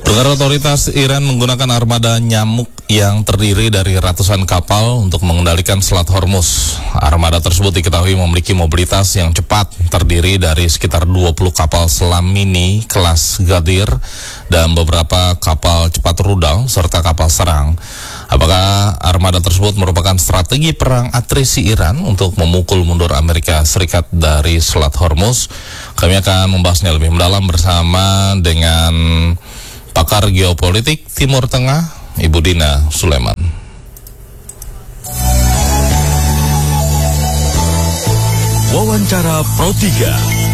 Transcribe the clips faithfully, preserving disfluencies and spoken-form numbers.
Pengaruh otoritas Iran menggunakan armada nyamuk yang terdiri dari ratusan kapal untuk mengendalikan Selat Hormuz. Armada tersebut diketahui memiliki mobilitas yang cepat, terdiri dari sekitar dua puluh kapal selam mini kelas Ghadir dan beberapa kapal cepat rudal serta kapal serang. Apakah armada tersebut merupakan strategi perang atrisi Iran untuk memukul mundur Amerika Serikat dari Selat Hormuz? Kami akan membahasnya lebih mendalam bersama dengan pakar geopolitik Timur Tengah, Ibu Dina Sulaiman. Wawancara Pro tiga.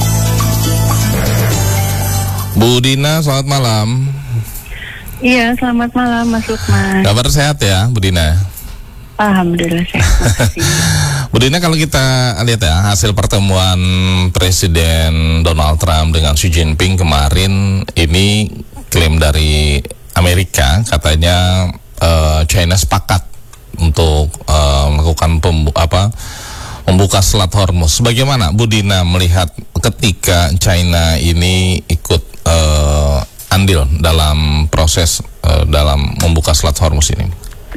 Bu Dina, selamat malam. Iya, selamat malam Mas Lukman. Kabar sehat ya, Bu Dina? Alhamdulillah sehat. Bu Dina, kalau kita lihat ya hasil pertemuan Presiden Donald Trump dengan Xi Jinping kemarin, ini klaim dari Amerika katanya uh, China sepakat untuk uh, melakukan pembu- apa membuka Selat Hormuz. Bagaimana Bu Dina melihat ketika China ini ikut uh, andil dalam proses uh, dalam membuka Selat Hormuz ini?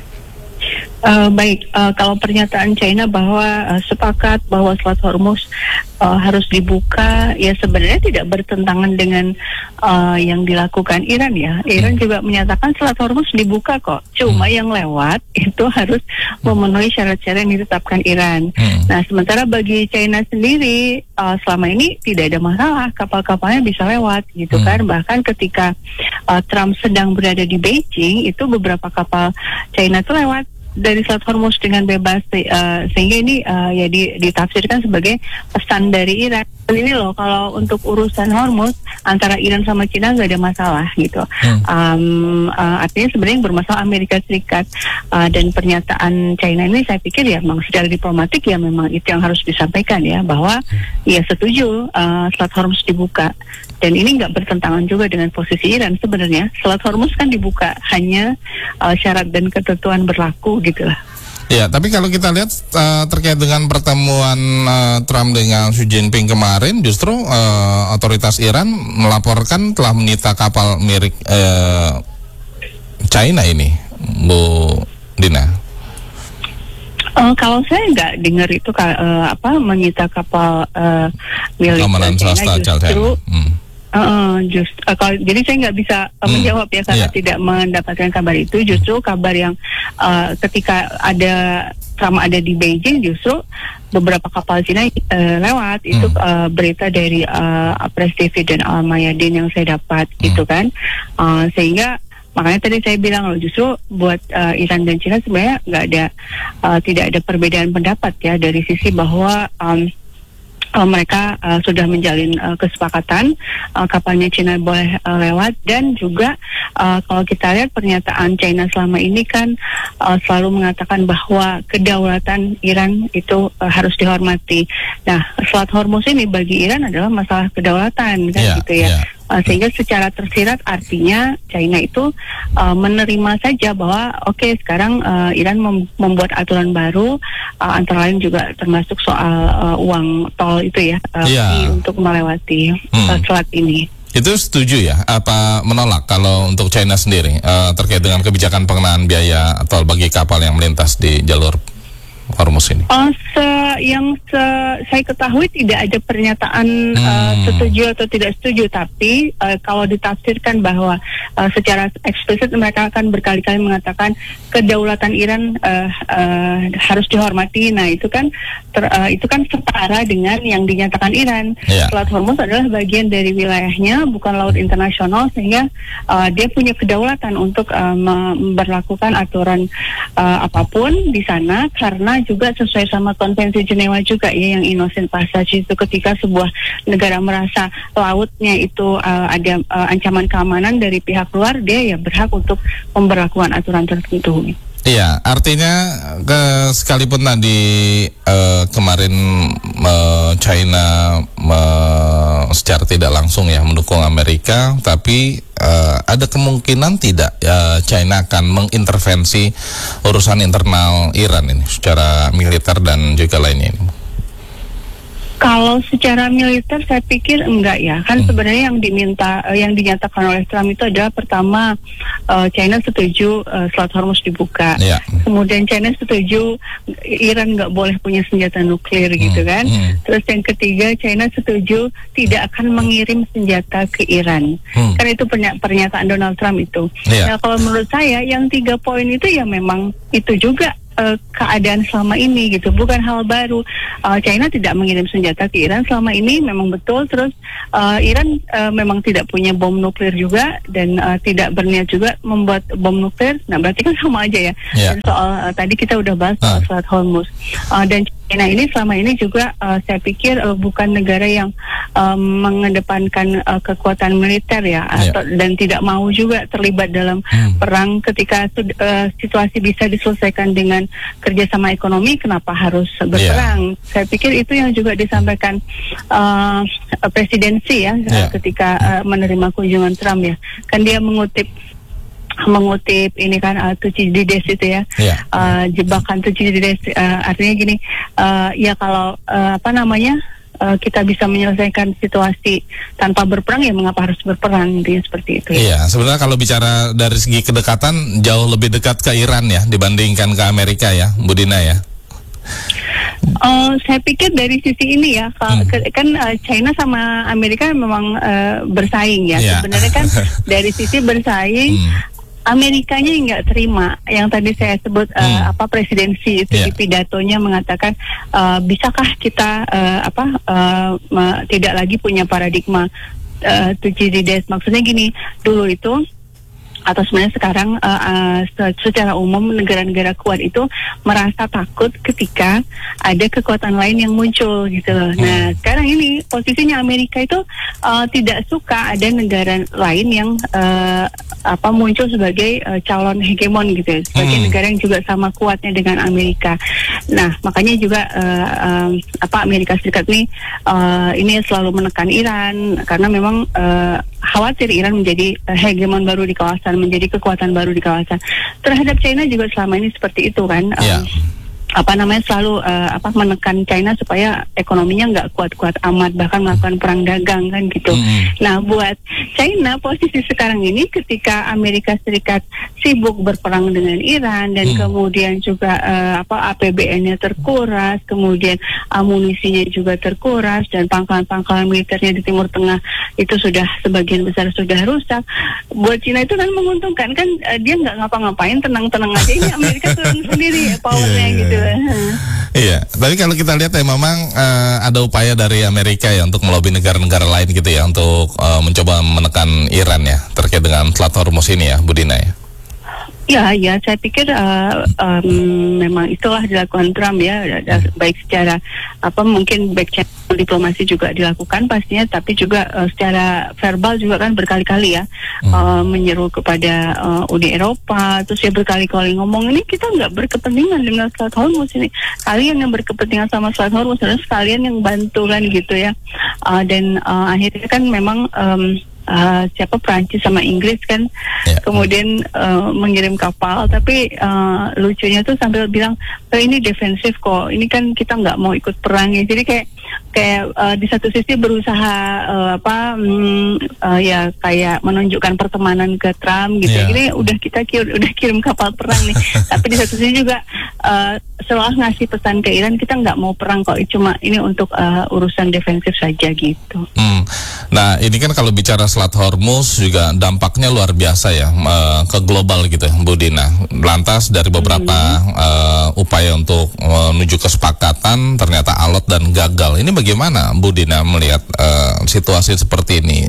Uh, baik, uh, kalau pernyataan China bahwa uh, sepakat bahwa Selat Hormuz uh, harus dibuka, ya sebenarnya tidak bertentangan dengan uh, yang dilakukan Iran ya. Iran hmm. juga menyatakan Selat Hormuz dibuka kok, cuma hmm. yang lewat itu harus memenuhi syarat-syarat yang ditetapkan Iran. Hmm. Nah, sementara bagi China sendiri uh, selama ini tidak ada masalah, kapal-kapalnya bisa lewat gitu hmm. kan. Bahkan ketika uh, Trump sedang berada di Beijing, itu beberapa kapal China itu lewat dari Selat Hormuz dengan bebas, uh, sehingga ini uh, ya di, ditafsirkan sebagai pesan dari Iran. Ini loh, kalau untuk urusan Hormuz antara Iran sama China nggak ada masalah gitu. Hmm. Um, uh, artinya sebenarnya yang bermasalah Amerika Serikat, uh, dan pernyataan China ini saya pikir ya memang secara diplomatik ya memang itu yang harus disampaikan ya, bahwa ya setuju uh, Selat Hormuz dibuka. Dan ini nggak bertentangan juga dengan posisi Iran sebenarnya. Selat Hormuz kan dibuka, hanya uh, syarat dan ketentuan berlaku gitu lah. Ya, tapi kalau kita lihat uh, terkait dengan pertemuan uh, Trump dengan Xi Jinping kemarin, justru uh, otoritas Iran melaporkan telah menyita kapal milik uh, China ini, Bu Dina. Uh, kalau saya nggak dengar itu uh, apa menyita kapal uh, milik China, justru. Hmm. Uh, just, uh, kalau, jadi saya nggak bisa uh, hmm. menjawab ya karena yeah. tidak mendapatkan kabar itu. Justru kabar yang uh, ketika ada Trump ada di Beijing, justru beberapa kapal Cina uh, lewat. Hmm. Itu uh, berita dari uh, Press T V dan Al Mayadin yang saya dapat hmm. gitu kan. Uh, sehingga makanya tadi saya bilang loh, justru buat uh, Iran dan Cina sebenarnya nggak ada uh, tidak ada perbedaan pendapat ya dari sisi bahwa um, Uh, mereka uh, sudah menjalin uh, kesepakatan uh, kapalnya China boleh uh, lewat. Dan juga uh, kalau kita lihat pernyataan China selama ini kan uh, selalu mengatakan bahwa kedaulatan Iran itu uh, harus dihormati. Nah, Selat Hormuz ini bagi Iran adalah masalah kedaulatan kan yeah, gitu ya. Yeah. Uh, sehingga secara tersirat artinya China itu uh, menerima saja bahwa oke okay, sekarang uh, Iran mem- membuat aturan baru, uh, antara lain juga termasuk soal uh, uang tol itu ya, uh, yeah. untuk melewati hmm. uh, selat ini. Itu setuju ya? Apa menolak kalau untuk China sendiri uh, terkait dengan kebijakan pengenaan biaya tol bagi kapal yang melintas di jalur Hormuz ini? Uh, se yang se saya ketahui tidak ada pernyataan hmm. uh, setuju atau tidak setuju, tapi uh, kalau ditafsirkan bahwa uh, secara eksplisit mereka akan berkali-kali mengatakan kedaulatan Iran uh, uh, harus dihormati. Nah itu kan ter, uh, itu kan setara dengan yang dinyatakan Iran. Yeah. Selat Hormuz adalah bagian dari wilayahnya, bukan laut internasional, sehingga uh, dia punya kedaulatan untuk uh, memberlakukan aturan uh, apapun di sana, karena juga sesuai sama konvensi Jenewa juga ya, yang innocent passage itu ketika sebuah negara merasa lautnya itu uh, ada uh, ancaman keamanan dari pihak luar, dia ya berhak untuk memberlakukan aturan tertentu. Iya, artinya ke, sekalipun tadi uh, kemarin uh, China uh, secara tidak langsung ya mendukung Amerika, tapi uh, ada kemungkinan tidak uh, China akan mengintervensi urusan internal Iran ini secara militer dan juga lainnya ini. Kalau secara militer saya pikir enggak ya, kan hmm. sebenarnya yang diminta, uh, yang dinyatakan oleh Trump itu adalah pertama uh, China setuju uh, Selat Hormuz dibuka, yeah. kemudian China setuju Iran nggak boleh punya senjata nuklir hmm. gitu kan, hmm. terus yang ketiga China setuju tidak akan mengirim senjata ke Iran, hmm. kan itu pernya- pernyataan Donald Trump itu. Yeah. Nah kalau menurut saya yang tiga poin itu ya memang itu juga Uh, keadaan selama ini gitu, bukan hal baru. uh, China tidak mengirim senjata ke Iran selama ini, memang betul. Terus uh, Iran uh, memang tidak punya bom nuklir juga dan uh, tidak berniat juga membuat bom nuklir. Nah berarti kan sama aja ya. Yeah. Dan soal uh, tadi kita udah bahas soal uh. Selat Hormuz, uh, dan China ini selama ini juga uh, saya pikir uh, bukan negara yang uh, mengedepankan uh, kekuatan militer ya, yeah. atau, dan tidak mau juga terlibat dalam hmm. perang ketika uh, situasi bisa diselesaikan dengan kerjasama ekonomi, kenapa harus berperang? Yeah. Saya pikir itu yang juga disampaikan uh, presidensi ya, yeah. ketika uh, menerima kunjungan Trump ya. Kan dia mengutip mengutip ini kan uh, Thucydides itu ya, yeah. uh, jebakan Thucydides, uh, artinya gini, uh, ya kalau uh, apa namanya Uh, kita bisa menyelesaikan situasi tanpa berperang, ya mengapa harus berperang, intinya seperti itu ya. Iya, sebenarnya kalau bicara dari segi kedekatan jauh lebih dekat ke Iran ya dibandingkan ke Amerika ya, Bu Dina ya. Uh, saya pikir dari sisi ini ya, hmm. ke, kan uh, China sama Amerika memang uh, bersaing ya. Yeah. Sebenarnya kan dari sisi bersaing, hmm. Amerikanya nggak terima yang tadi saya sebut uh, hmm. apa presidensi itu, yeah. di pidatonya mengatakan uh, bisakah kita uh, apa uh, uh, tidak lagi punya paradigma uh, Thucydides. Maksudnya gini, dulu itu atau sebenarnya sekarang uh, uh, secara umum negara-negara kuat itu merasa takut ketika ada kekuatan lain yang muncul gitu loh. Hmm. Nah sekarang ini posisinya Amerika itu uh, tidak suka ada negara lain yang uh, apa muncul sebagai uh, calon hegemon gitu ya, sebagai hmm. negara yang juga sama kuatnya dengan Amerika. Nah makanya juga uh, uh, apa Amerika Serikat ini uh, ini selalu menekan Iran karena memang uh, khawatir Iran menjadi uh, hegemon baru di kawasan, menjadi kekuatan baru di kawasan. Terhadap China juga selama ini seperti itu kan. Um, yeah. apa namanya selalu uh, apa menekan China supaya ekonominya nggak kuat-kuat amat, bahkan melakukan perang dagang kan gitu. Mm. Nah buat China posisi sekarang ini ketika Amerika Serikat sibuk berperang dengan Iran dan mm. kemudian juga uh, apa A P B N-nya terkuras, kemudian amunisinya juga terkuras dan pangkalan-pangkalan militernya di Timur Tengah itu sudah sebagian besar sudah rusak. Buat China itu kan menguntungkan kan, uh, dia nggak ngapa-ngapain, tenang-tenang aja, ini Amerika turun sendiri ya powernya yeah, gitu. Iya, tapi kalau kita lihat ya memang uh, ada upaya dari Amerika ya untuk melobi negara-negara lain gitu ya untuk uh, mencoba menekan Iran ya terkait dengan Selat Hormuz ini ya, Bu Dina ya. Ya, ya, saya pikir uh, um, memang itulah dilakukan Trump ya, baik secara apa mungkin baik secara diplomasi juga dilakukan pastinya, tapi juga uh, secara verbal juga kan berkali-kali ya hmm. uh, menyeru kepada uh, Uni Eropa, terus ya berkali-kali ngomong ini kita nggak berkepentingan dengan Selat Hormuz ini, kalian yang berkepentingan sama Selat Hormuz, terus kalian yang bantu kan gitu ya, uh, dan uh, akhirnya kan memang um, Uh, siapa Prancis sama Inggris kan yeah. kemudian uh, mengirim kapal, tapi uh, lucunya tuh sambil bilang oh, ini defensif kok, ini kan kita nggak mau ikut perang ya, jadi kayak kayak uh, di satu sisi berusaha uh, apa um, uh, ya kayak menunjukkan pertemanan ke Trump gitu yeah. ya, gini udah kita kir- udah kirim kapal perang nih tapi di satu sisi juga uh, seolah ngasih pesan ke Iran kita nggak mau perang kok, cuma ini untuk uh, urusan defensif saja gitu. Hmm. Nah ini kan kalau bicara Selat Hormuz juga dampaknya luar biasa ya uh, ke global gitu ya, Bu Dina. Lantas dari beberapa hmm. uh, upaya untuk menuju kesepakatan ternyata alot dan gagal. Ini bagaimana Bu Dina melihat uh, situasi seperti ini?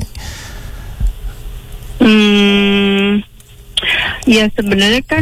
Hmm, ya sebenarnya kan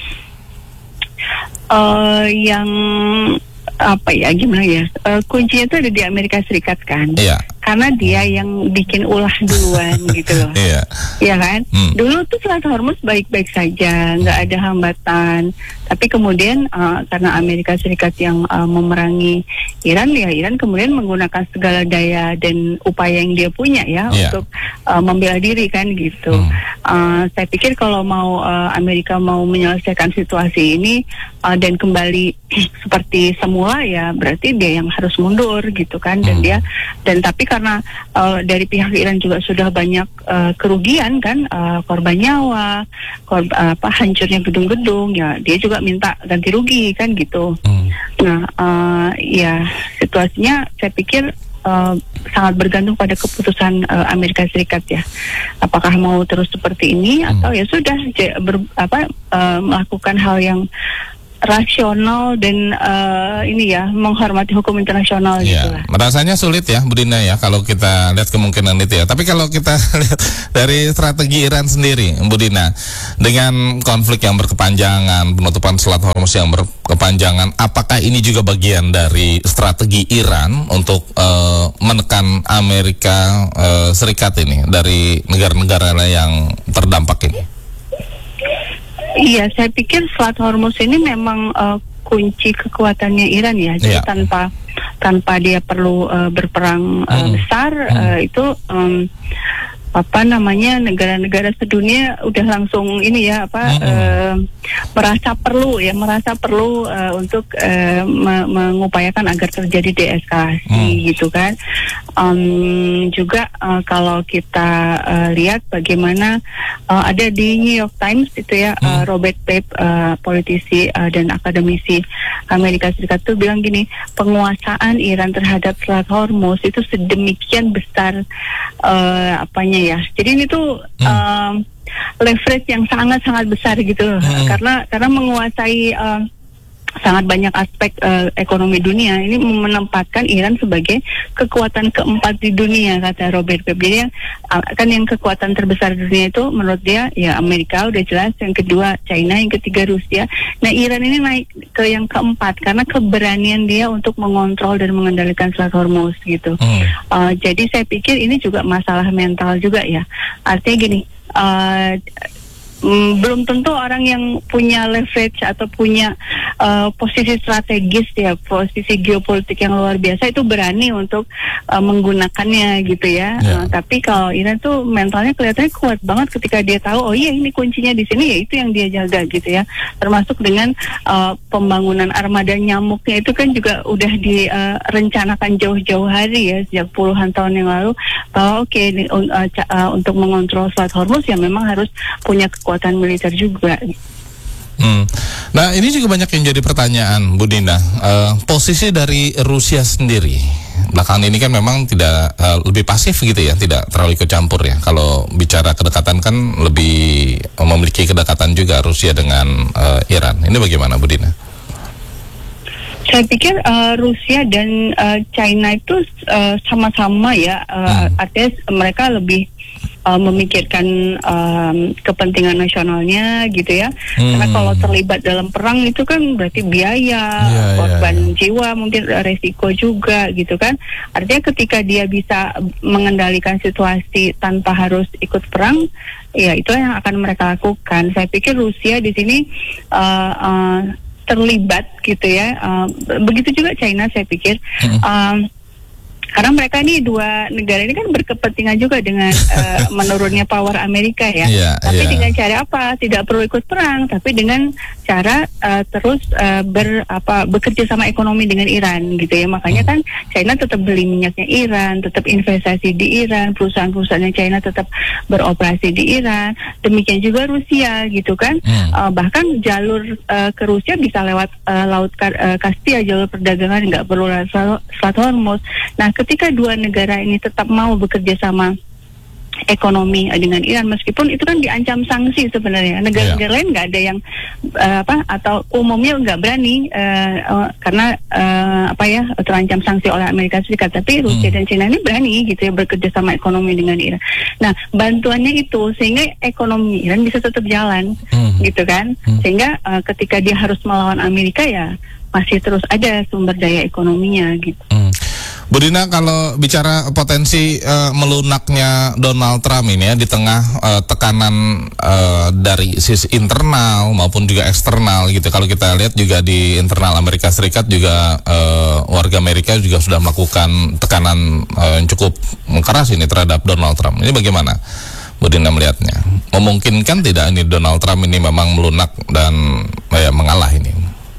uh, yang apa ya gimana ya uh, kuncinya itu ada di Amerika Serikat kan. Iya. Karena dia yang bikin ulah duluan gitu loh. Iya. Iya kan? Hmm. Dulu tuh Selat Hormuz baik-baik saja, nggak ada hambatan. Tapi kemudian uh, karena Amerika Serikat yang uh, memerangi Iran, ya Iran kemudian menggunakan segala daya dan upaya yang dia punya ya yeah. untuk uh, membela diri kan gitu. Hmm. uh, saya pikir kalau mau uh, Amerika mau menyelesaikan situasi ini uh, dan kembali seperti semula, ya berarti dia yang harus mundur gitu kan. Dan dia dan tapi karena uh, dari pihak Iran juga sudah banyak uh, kerugian kan, uh, korban nyawa, korban uh, apa hancurnya gedung-gedung, ya dia juga minta ganti rugi kan gitu. Hmm. Nah, uh, ya situasinya saya pikir Uh, sangat bergantung pada keputusan uh, Amerika Serikat ya. Apakah mau terus seperti ini hmm. atau ya sudah j- ber, apa uh, melakukan hal yang rasional dan uh, ini ya menghormati hukum internasional ya, gitu lah. Rasanya sulit ya Bu Dina ya kalau kita lihat kemungkinan itu ya. Tapi kalau kita lihat dari strategi Iran sendiri Bu Dina, dengan konflik yang berkepanjangan, penutupan Selat Hormuz yang berkepanjangan, apakah ini juga bagian dari strategi Iran untuk uh, menekan Amerika uh, Serikat ini dari negara-negara yang terdampak ini? Iya, saya pikir Selat Hormuz ini memang uh, kunci kekuatannya Iran ya. Jadi yeah. tanpa tanpa dia perlu uh, berperang uh, hmm. besar, hmm. Uh, itu um, apa namanya negara-negara sedunia udah langsung ini ya apa hmm. uh, merasa perlu ya merasa perlu uh, untuk uh, me- mengupayakan agar terjadi deeskalasi hmm. gitu kan. Um, juga uh, kalau kita uh, lihat bagaimana uh, ada di New York Times itu ya hmm. uh, Robert Pape uh, politisi uh, dan akademisi Amerika Serikat tuh bilang gini, penguasaan Iran terhadap Selat Hormuz itu sedemikian besar uh, apanya ya. Jadi ini tuh hmm. um, leverage yang sangat-sangat besar gitu hmm. karena karena menguasai um, sangat banyak aspek uh, ekonomi dunia. Ini menempatkan Iran sebagai kekuatan keempat di dunia, kata Robert Pape. Jadi yang, uh, kan yang kekuatan terbesar di dunia itu menurut dia ya Amerika udah jelas, yang kedua China, yang ketiga Rusia. Nah Iran ini naik ke yang keempat karena keberanian dia untuk mengontrol dan mengendalikan Selat Hormuz gitu. Hmm. Uh, jadi saya pikir ini juga masalah mental juga ya. Artinya gini, uh, Mm, belum tentu orang yang punya leverage atau punya uh, posisi strategis ya, posisi geopolitik yang luar biasa itu berani untuk uh, menggunakannya gitu ya. Yeah. Uh, tapi kalau Iran tuh mentalnya kelihatannya kuat banget ketika dia tahu oh iya ini kuncinya di sini, ya itu yang dia jaga gitu ya. Termasuk dengan uh, pembangunan armada nyamuknya itu kan juga udah direncanakan uh, jauh-jauh hari ya, sejak puluhan tahun yang lalu bahwa oke okay, uh, uh, untuk mengontrol Selat Hormuz ya memang harus punya kekuatan militer juga. Hmm. Nah ini juga banyak yang jadi pertanyaan Bu Dina, uh, posisi dari Rusia sendiri belakangan ini kan memang tidak uh, lebih pasif gitu ya, tidak terlalu ikut campur ya. Kalau bicara kedekatan kan lebih uh, memiliki kedekatan juga Rusia dengan uh, Iran. Ini bagaimana Bu Dina? Saya pikir uh, Rusia dan uh, China itu uh, sama-sama ya, uh, hmm. artinya mereka lebih Uh, memikirkan um, kepentingan nasionalnya gitu ya. Hmm. Karena kalau terlibat dalam perang itu kan berarti biaya, yeah, korban yeah, yeah. jiwa, mungkin resiko juga gitu kan. Artinya ketika dia bisa mengendalikan situasi tanpa harus ikut perang, ya itu yang akan mereka lakukan. Saya pikir Rusia di sini uh, uh, terlibat gitu ya. Uh, begitu juga China saya pikir. Hmm. Um, Karena mereka ini dua negara ini kan berkepentingan juga dengan uh, menurunnya power Amerika ya. Yeah, tapi yeah. dengan cara apa? Tidak perlu ikut perang, tapi dengan cara uh, terus uh, ber apa bekerja sama ekonomi dengan Iran gitu ya. Makanya hmm. kan China tetap beli minyaknya Iran, tetap investasi di Iran, perusahaan-perusahaannya China tetap beroperasi di Iran. Demikian juga Rusia gitu kan. Hmm. Uh, bahkan jalur uh, ke Rusia bisa lewat uh, laut uh, Kaspia, jalur perdagangan, nggak perlu lewat Selat Hormuz. Nah, ketika dua negara ini tetap mau bekerja sama ekonomi dengan Iran, meskipun itu kan diancam sanksi sebenarnya, negara-negara yeah. lain nggak ada yang uh, apa atau umumnya nggak berani uh, uh, karena uh, apa ya terancam sanksi oleh Amerika Serikat, tapi Rusia hmm. dan China ini berani gitu ya bekerja sama ekonomi dengan Iran. Nah bantuannya itu sehingga ekonomi Iran bisa tetap jalan hmm. gitu kan, hmm. sehingga uh, ketika dia harus melawan Amerika ya masih terus ada sumber daya ekonominya gitu. Hmm. Bu Dina, kalau bicara potensi uh, melunaknya Donald Trump ini ya di tengah uh, tekanan uh, dari sisi internal maupun juga eksternal gitu. Kalau kita lihat juga di internal Amerika Serikat juga uh, warga Amerika juga sudah melakukan tekanan uh, yang cukup keras ini terhadap Donald Trump. Ini bagaimana Bu Dina melihatnya, memungkinkan tidak ini Donald Trump ini memang melunak dan ya, mengalah ini?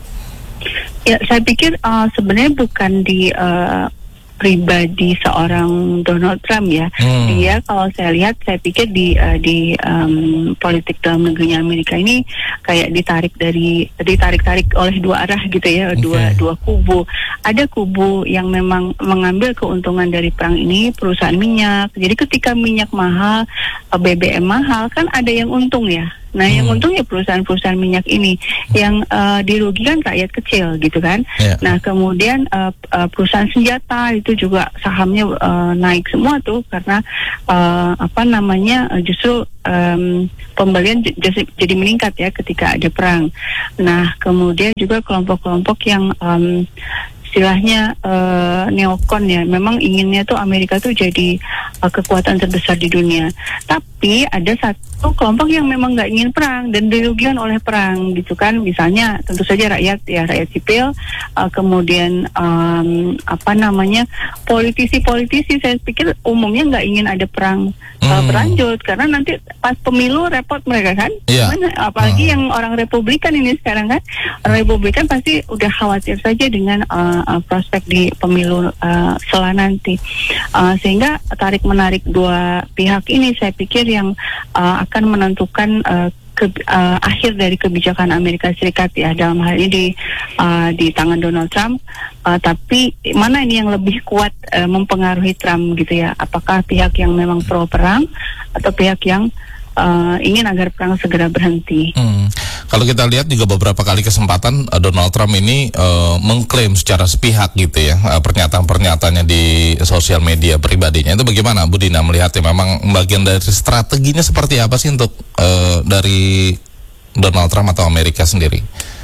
Ya, saya pikir uh, sebenarnya bukan di uh, pribadi seorang Donald Trump ya. Hmm. Dia kalau saya lihat, saya pikir di uh, di um, politik dalam negerinya Amerika ini kayak ditarik dari ditarik-tarik oleh dua arah gitu ya, okay. dua dua kubu. Ada kubu yang memang mengambil keuntungan dari perang ini, perusahaan minyak. Jadi ketika minyak mahal, B B M mahal, kan ada yang untung ya. Nah, hmm. yang untung ya perusahaan-perusahaan minyak ini, yang uh, dirugikan rakyat kecil gitu kan. Yeah. Nah, kemudian uh, uh, perusahaan senjata itu juga sahamnya uh, naik semua tuh karena uh, apa namanya uh, justru um, pembelian j- j- jadi meningkat ya ketika ada perang. Nah, kemudian juga kelompok-kelompok yang um, istilahnya uh, neokon ya, memang inginnya tuh Amerika tuh jadi uh, kekuatan terbesar di dunia. Tapi ada satu kelompok yang memang nggak ingin perang dan dirugikan oleh perang gitu kan. Misalnya tentu saja rakyat ya, rakyat sipil, uh, kemudian um, apa namanya politisi-politisi. Saya pikir umumnya nggak ingin ada perang uh, hmm. berlanjut karena nanti pas pemilu repot mereka kan. Yeah. Apalagi uh. yang orang Republikan ini sekarang kan, orang Republikan pasti udah khawatir saja dengan uh, Uh, prospek di pemilu uh, setelah nanti, uh, sehingga tarik menarik dua pihak ini saya pikir yang uh, akan menentukan uh, ke, uh, akhir dari kebijakan Amerika Serikat ya, dalam hal ini di uh, di tangan Donald Trump. Uh, tapi mana ini yang lebih kuat uh, mempengaruhi Trump gitu ya? Apakah pihak yang memang pro perang atau pihak yang uh, ingin agar perang segera berhenti? Hmm. Kalau kita lihat juga beberapa kali kesempatan uh, Donald Trump ini uh, mengklaim secara sepihak gitu ya, uh, pernyataan-pernyataannya di sosial media pribadinya. Itu bagaimana Bu Dina melihatnya? Memang bagian dari strateginya seperti apa sih untuk uh, dari Donald Trump atau Amerika sendiri?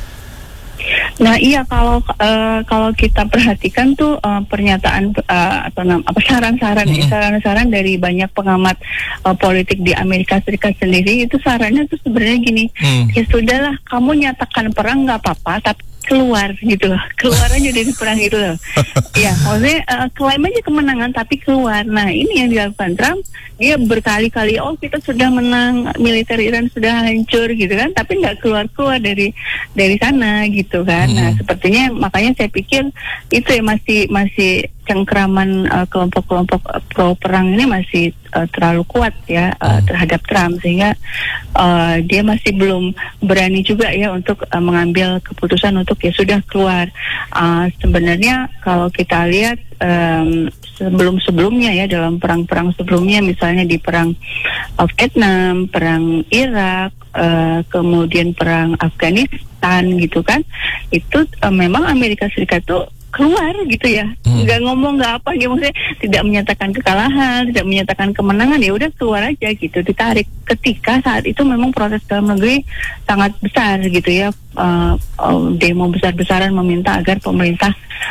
Nah iya, kalau uh, kalau kita perhatikan tuh uh, pernyataan uh, atau apa saran-saran mm-hmm. saran-saran dari banyak pengamat uh, politik di Amerika Serikat sendiri, itu sarannya tuh sebenarnya gini, mm. ya sudahlah kamu nyatakan perang nggak apa-apa, tapi keluar gitu loh, keluar aja dari perang itu loh. Ya, maksudnya uh, klaim aja kemenangan tapi keluar. Nah ini yang dilakukan Trump, dia berkali-kali oh kita sudah menang, militer Iran sudah hancur gitu kan, tapi nggak keluar-keluar dari dari sana gitu kan. Hmm. Nah sepertinya makanya saya pikir itu ya masih masih cengkraman uh, kelompok-kelompok uh, pro perang ini masih uh, terlalu kuat ya uh, terhadap Trump, sehingga uh, dia masih belum berani juga ya untuk uh, mengambil keputusan untuk ya sudah keluar. Uh, sebenarnya kalau kita lihat um, sebelum-sebelumnya ya, dalam perang-perang sebelumnya, misalnya di perang uh, Vietnam, perang Irak, uh, kemudian perang Afghanistan gitu kan, itu uh, memang Amerika Serikat tuh keluar gitu ya, hmm. nggak ngomong nggak apa gitu, maksudnya tidak menyatakan kekalahan, tidak menyatakan kemenangan, ya udah keluar aja gitu, ditarik. Ketika saat itu memang proses dalam negeri sangat besar gitu ya, uh, uh, demo besar-besaran meminta agar pemerintah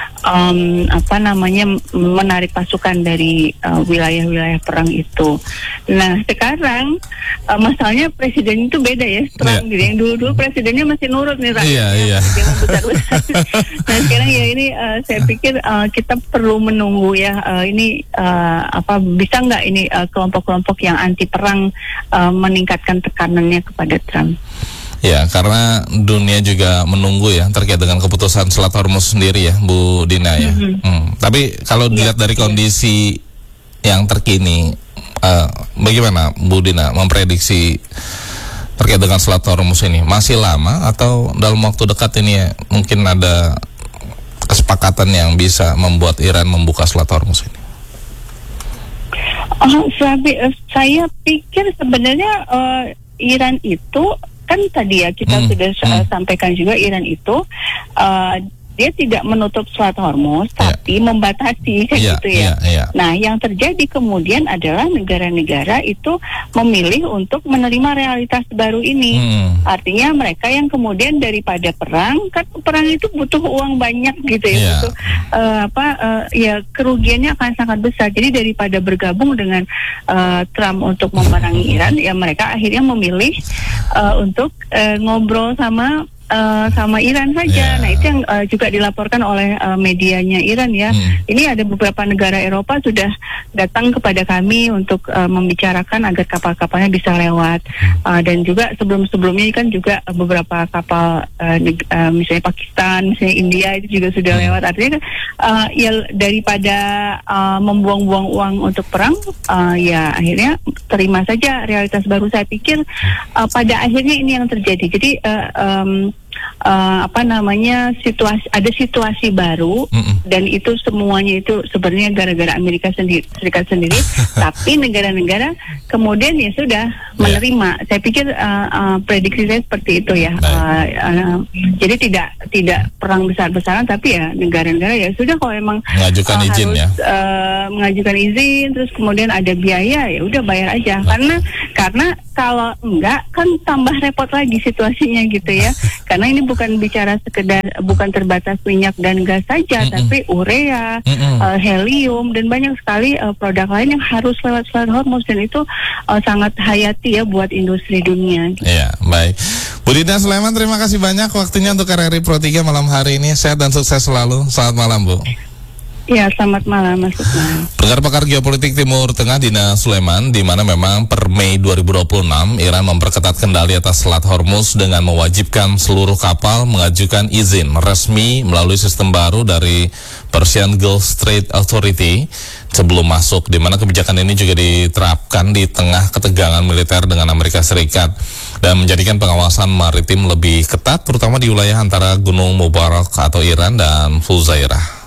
um, apa namanya menarik pasukan dari uh, wilayah-wilayah perang itu. Nah sekarang uh, masalahnya presiden itu beda ya, Trump yeah. gitu. Yang dulu-dulu presidennya masih nurut nih rakyatnya, yeah, yeah. demo besar-besar. Nah sekarang ya ini uh, saya pikir uh, kita perlu menunggu ya, uh, ini uh, apa bisa nggak ini uh, kelompok-kelompok yang anti perang uh, meningkatkan tekanannya kepada Trump. Ya, karena dunia juga menunggu ya terkait dengan keputusan Selat Hormuz sendiri ya, Bu Dina ya. Mm-hmm. Hmm. Tapi kalau dilihat ya, dari kondisi ya. yang terkini, uh, bagaimana Bu Dina memprediksi terkait dengan Selat Hormuz ini? Masih lama atau dalam waktu dekat ini ya mungkin ada kesepakatan yang bisa membuat Iran membuka Selat Hormuz ini? Oh, saya, saya pikir sebenarnya uh, Iran itu kan tadi ya kita hmm, sudah hmm. sampaikan juga, Iran itu uh, dia tidak menutup Selat Hormuz, yeah. tapi membatasi kayak yeah, gitu ya. Yeah, yeah. Nah, yang terjadi kemudian adalah negara-negara itu memilih untuk menerima realitas baru ini. Hmm. Artinya mereka yang kemudian daripada perang, kan perang itu butuh uang banyak gitu ya, yeah. butuh uh, apa uh, ya kerugiannya akan sangat besar. Jadi daripada bergabung dengan uh, Trump untuk memerangi Iran, ya mereka akhirnya memilih uh, untuk uh, ngobrol sama uh, sama Iran saja. Yeah. Nah itu yang uh, juga dilaporkan oleh uh, medianya Iran ya. Hmm. Ini ada beberapa negara Eropa sudah datang kepada kami untuk uh, membicarakan agar kapal-kapalnya bisa lewat. Uh, dan juga sebelum-sebelumnya kan juga beberapa kapal uh, neg- uh, misalnya Pakistan, misalnya India itu juga sudah hmm. lewat. Artinya kan uh, ya daripada uh, membuang-buang uang untuk perang, uh, ya akhirnya terima saja realitas baru. Saya pikir uh, pada akhirnya ini yang terjadi. Jadi uh, um, Uh, apa namanya situasi ada situasi baru mm-mm. dan itu semuanya itu sebenarnya gara-gara Amerika sendiri, Serikat sendiri tapi negara-negara kemudian ya sudah menerima. Yeah. Saya pikir uh, uh, prediksi saya seperti itu ya. Uh, uh, jadi tidak tidak perang besar-besaran tapi ya negara-negara ya sudah kalau emang mengajukan uh, izin harus, ya uh, mengajukan izin terus kemudian ada biaya ya udah bayar aja. Nah. Karena karena kalau enggak kan tambah repot lagi situasinya gitu ya. Karena ini bukan bicara sekedar bukan terbatas minyak dan gas saja, mm-mm. tapi urea, uh, helium dan banyak sekali uh, produk lain yang harus lewat Selat Hormuz dan itu uh, sangat hayati ya buat industri dunia. Iya, baik. Bu Dina Sulaiman, terima kasih banyak waktunya untuk R R I Pro tiga malam hari ini. Sehat dan sukses selalu. Selamat malam, Bu. Ya, selamat malam Mas Lukman. Pendengar pakar geopolitik Timur Tengah Dina Sulaiman, di mana memang per Mei dua ribu dua puluh enam Iran memperketat kendali atas Selat Hormuz dengan mewajibkan seluruh kapal mengajukan izin resmi melalui sistem baru dari Persian Gulf Strait Authority sebelum masuk, di mana kebijakan ini juga diterapkan di tengah ketegangan militer dengan Amerika Serikat dan menjadikan pengawasan maritim lebih ketat terutama di wilayah antara Gunung Mubarak atau Iran dan Fujairah.